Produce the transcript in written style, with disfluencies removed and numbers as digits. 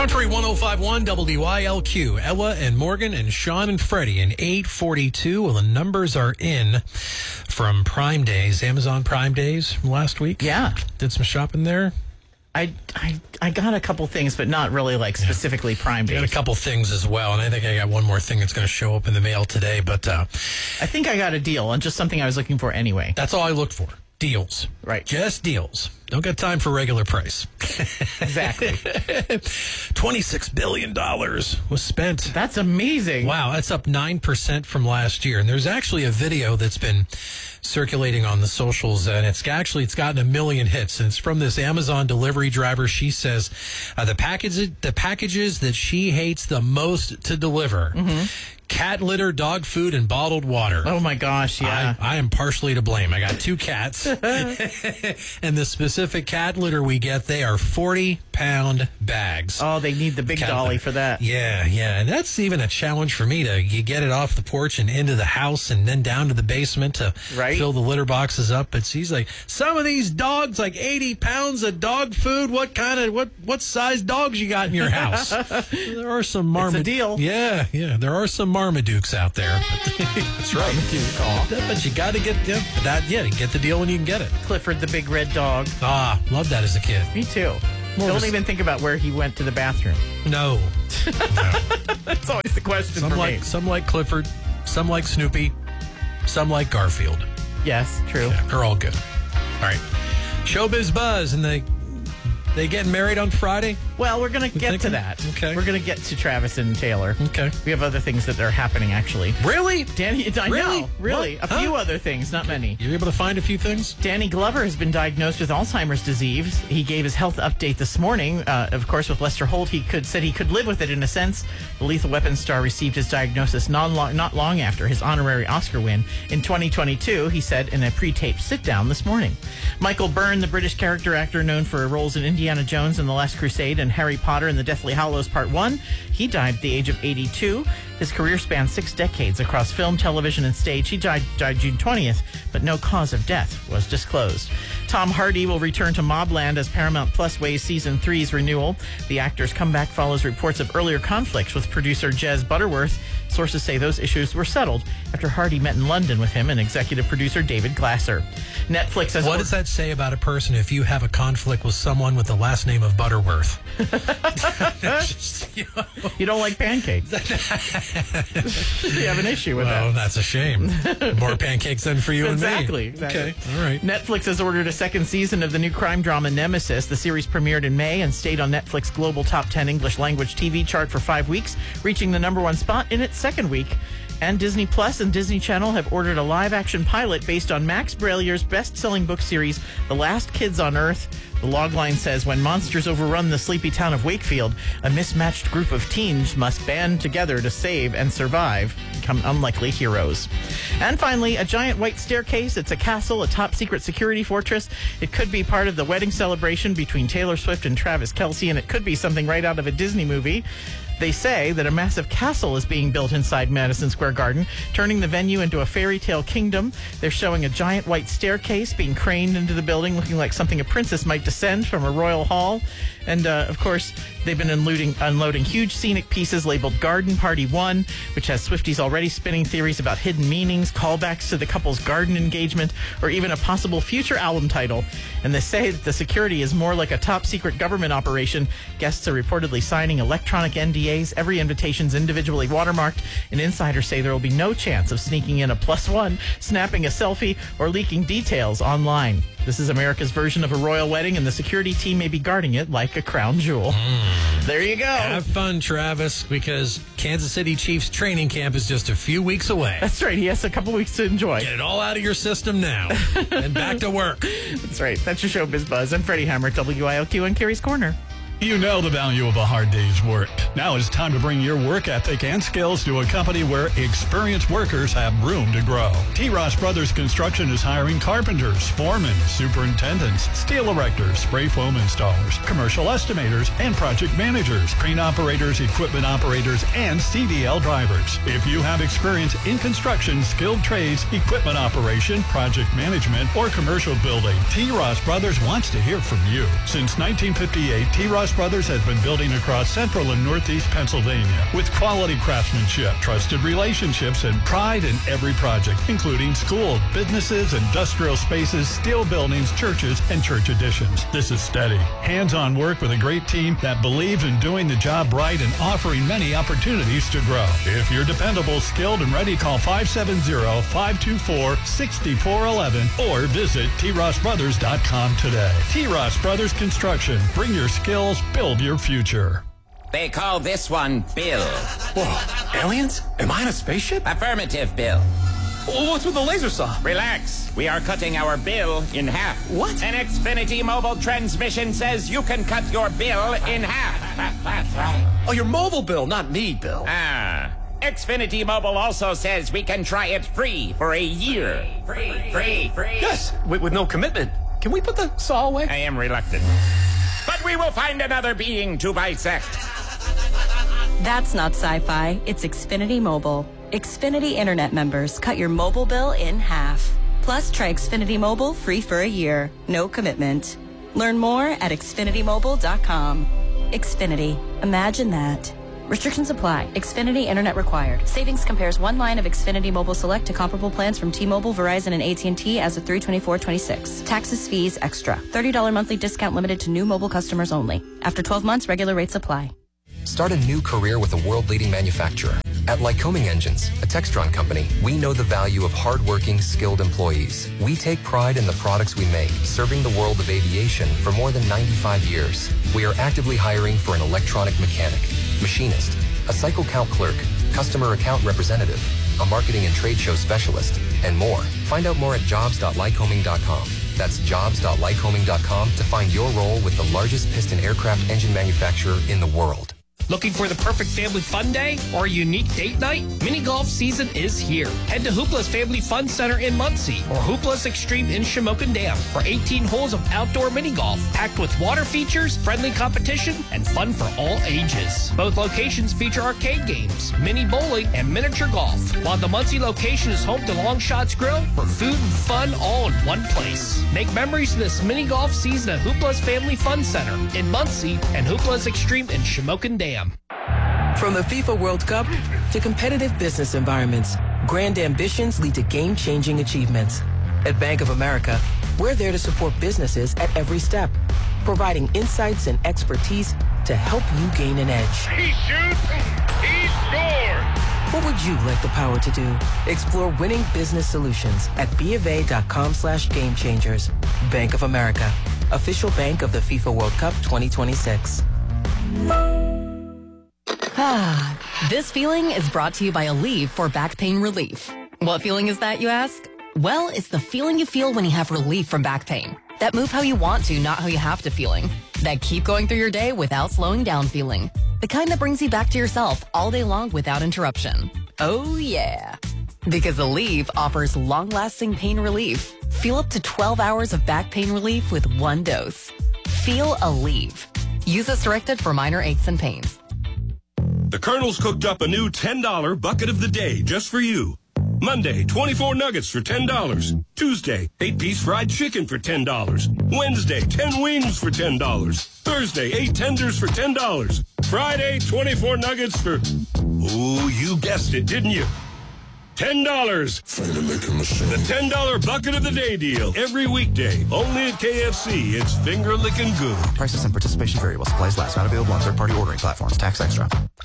Country 105.1 WILQ. Ella and Morgan and Sean and Freddie in 8:42. Well, the numbers are in from Prime Days, Amazon Prime Days from last week. Yeah. Did some shopping there. I got a couple things, but not really like specifically Prime Days. I got a couple things as well, and I think I got one more thing that's going to show up in the mail today. But I think I got a deal on just something I was looking for anyway. That's all I looked for. Deals. Right. Just deals. Don't got time for regular price. Exactly. $26 billion was spent. That's amazing. Wow, that's up 9% from last year. And there's actually a video that's been circulating on the socials, and it's gotten 1 million hits. And it's from this Amazon delivery driver. She says the packages that she hates the most to deliver. Cat litter, dog food, and bottled water. Oh, my gosh, yeah. I am partially to blame. I got 2 cats, and the specific cat litter we get, they are 40-pound bags. Oh, they need the big dolly for that. Yeah, and that's even a challenge for me you get it off the porch and into the house and then down to the basement to fill the litter boxes up. But she's like, some of these dogs, like 80 pounds of dog food. What size dogs you got in your house? There are some It's a deal. Yeah, there are some Marmadukes out there. That's right. But you got to get you get the deal when you can get it. Clifford the big red dog. Loved that as a kid. Me too. Don't even think about where he went to the bathroom. No. That's always the question for me. Some like Clifford, some like Snoopy, some like Garfield. Yes, true. Yeah, they're all good. All right. Showbiz Buzz, and they getting married on Friday? Well, we're going to get to that. Okay. We're going to get to Travis and Taylor. Okay. We have other things that are happening, actually. Really? Danny, I know. Really. What? A few other things, not many. You able to find a few things? Danny Glover has been diagnosed with Alzheimer's disease. He gave his health update this morning. Of course, with Lester Holt, said he could live with it in a sense. The Lethal Weapon star received his diagnosis not long after his honorary Oscar win in 2022, he said in a pre-taped sit-down this morning. Michael Byrne, the British character actor known for roles in Indiana Jones and The Last Crusade and Harry Potter and the Deathly Hallows Part 1, he died at the age of 82. His career spanned 6 decades across film, television, and stage. He died June 20th, but no cause of death was disclosed. Tom Hardy will return to Mobland as Paramount Plus weighs Season 3's renewal. The actor's comeback follows reports of earlier conflicts with producer Jez Butterworth. Sources say those issues were settled after Hardy met in London with him and executive producer David Glasser. Netflix has... What does that say about a person if you have a conflict with someone with the last name of Butterworth? You don't like pancakes. You have an issue with that. Oh, that's a shame. More pancakes than for you and me. Exactly. Okay, all right. Netflix has ordered a second season of the new crime drama Nemesis. The series premiered in May and stayed on Netflix Global Top 10 English Language TV chart for 5 weeks, reaching the #1 spot in its second week. And Disney Plus and Disney Channel have ordered a live-action pilot based on Max Brallier's best-selling book series, The Last Kids on Earth. The logline says, when monsters overrun the sleepy town of Wakefield, a mismatched group of teens must band together to save and survive, become unlikely heroes. And finally, a giant white staircase. It's a castle, a top-secret security fortress. It could be part of the wedding celebration between Taylor Swift and Travis Kelce, and it could be something right out of a Disney movie. They say that a massive castle is being built inside Madison Square Garden, turning the venue into a fairy tale kingdom. They're showing a giant white staircase being craned into the building, looking like something a princess might descend from a royal hall. And, of course, they've been unloading huge scenic pieces labeled Garden Party 1, which has Swifties already spinning theories about hidden meanings, callbacks to the couple's garden engagement, or even a possible future album title. And they say that the security is more like a top-secret government operation. Guests are reportedly signing electronic NDAs. Every invitation's individually watermarked. And insiders say there will be no chance of sneaking in a +1, snapping a selfie, or leaking details online. This is America's version of a royal wedding, and the security team may be guarding it like a crown jewel. There you go. Have fun, Travis, because Kansas City Chiefs training camp is just a few weeks away. That's right. He has a couple weeks to enjoy. Get it all out of your system now and back to work. That's right. That's your Showbiz Buzz. I'm Freddie Hammer, WILQ and Carrie's Corner. You know the value of a hard day's work. Now it's time to bring your work ethic and skills to a company where experienced workers have room to grow. T. Ross Brothers Construction is hiring carpenters, foremen, superintendents, steel erectors, spray foam installers, commercial estimators, and project managers, crane operators, equipment operators, and CDL drivers. If you have experience in construction, skilled trades, equipment operation, project management, or commercial building, T. Ross Brothers wants to hear from you. Since 1958, T. Ross Ross Brothers has been building across central and northeast Pennsylvania with quality craftsmanship, trusted relationships, and pride in every project, including schools, businesses, industrial spaces, steel buildings, churches, and church additions. This is steady, hands-on work with a great team that believes in doing the job right and offering many opportunities to grow. If you're dependable, skilled, and ready, call 570-524-6411 or visit trossbrothers.com today. T. Ross Brothers Construction. Bring your skills, build your future. They call this one Bill. Whoa, aliens? Am I in a spaceship? Affirmative, Bill. What's with the laser saw? Relax. We are cutting our bill in half. What? An Xfinity mobile transmission says you can cut your bill in half. Oh, your mobile bill, not me, Bill. Xfinity Mobile also says we can try it free for a year. Free. Yes, with no commitment. Can we put the saw away? I am reluctant. But we will find another being to bisect. That's not sci-fi. It's Xfinity Mobile. Xfinity Internet members cut your mobile bill in half. Plus, try Xfinity Mobile free for a year. No commitment. Learn more at xfinitymobile.com. Xfinity. Imagine that. Restrictions apply. Xfinity Internet required. Savings compares one line of Xfinity Mobile Select to comparable plans from T-Mobile, Verizon, and AT&T as of 3/24/26. Taxes, fees, extra. $30 monthly discount limited to new mobile customers only. After 12 months, regular rates apply. Start a new career with a world-leading manufacturer. At Lycoming Engines, a Textron company, we know the value of hardworking, skilled employees. We take pride in the products we make, serving the world of aviation for more than 95 years. We are actively hiring for an electronic mechanic, machinist, a cycle count clerk, customer account representative, a marketing and trade show specialist, and more. Find out more at jobs.lycoming.com. That's jobs.lycoming.com to find your role with the largest piston aircraft engine manufacturer in the world. Looking for the perfect family fun day or a unique date night? Mini golf season is here. Head to Hoopla's Family Fun Center in Muncie or Hoopla's Extreme in Shamokin Dam for 18 holes of outdoor mini golf, packed with water features, friendly competition, and fun for all ages. Both locations feature arcade games, mini bowling, and miniature golf, while the Muncie location is home to Long Shots Grill for food and fun all in one place. Make memories this mini golf season at Hoopla's Family Fun Center in Muncie and Hoopla's Extreme in Shamokin Dam. From the FIFA World Cup to competitive business environments, grand ambitions lead to game-changing achievements. At Bank of America, we're there to support businesses at every step, providing insights and expertise to help you gain an edge. He shoots, he scores! What would you like the power to do? Explore winning business solutions at BofA.com/gamechangers. Bank of America, official bank of the FIFA World Cup 2026. This feeling is brought to you by Aleve for back pain relief. What feeling is that, you ask? Well, it's the feeling you feel when you have relief from back pain. That move how you want to, not how you have to feeling. That keep going through your day without slowing down feeling. The kind that brings you back to yourself all day long without interruption. Oh yeah. Because Aleve offers long-lasting pain relief. Feel up to 12 hours of back pain relief with one dose. Feel Aleve. Use as directed for minor aches and pains. The Colonel's cooked up a new $10 bucket of the day just for you. Monday, 24 nuggets for $10. Tuesday, 8-piece fried chicken for $10. Wednesday, 10 wings for $10. Thursday, 8 tenders for $10. Friday, 24 nuggets for... Oh, you guessed it, didn't you? $10. The $10 bucket of the day deal. Every weekday. Only at KFC. It's finger licking good. Prices and participation variable. Supplies last. Not available on third-party ordering platforms. Tax extra.